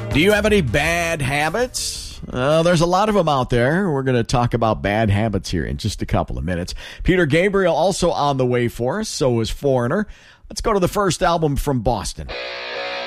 Do you have any bad habits? There's a lot of them out there. We're going to talk about bad habits here in just a couple of minutes. Peter Gabriel also on the way for us. So is Foreigner. Let's go to the first album from Boston.